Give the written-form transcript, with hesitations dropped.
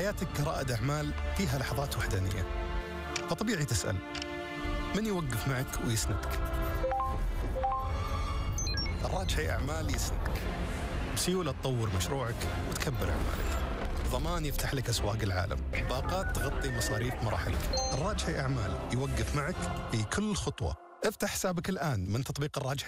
حياتك كرائد أعمال فيها لحظات وحدانية، فطبيعي تسأل من يوقف معك ويسندك؟ الراجحي أعمال يسندك بسيولة تطور مشروعك وتكبر أعمالك، ضمان يفتح لك أسواق العالم، باقات تغطي مصاريف مراحلك. الراجحي أعمال يوقف معك في كل خطوة. افتح حسابك الآن من تطبيق الراجحي